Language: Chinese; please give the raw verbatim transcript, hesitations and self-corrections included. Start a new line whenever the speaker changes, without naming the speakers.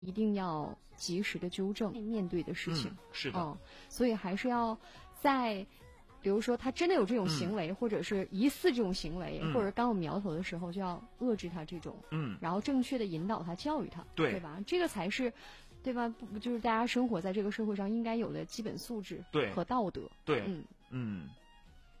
一定要及时的纠正面对的事情。
嗯、是的、
嗯，所以还是要在比如说他真的有这种行为、嗯、或者是疑似这种行为、嗯、或者刚有苗头的时候，就要遏制他这种，
嗯，
然后正确的引导他，教育他，
对
对吧？这个才是对吧？不就是大家生活在这个社会上应该有的基本素质
对
和道德。
对，
嗯
嗯。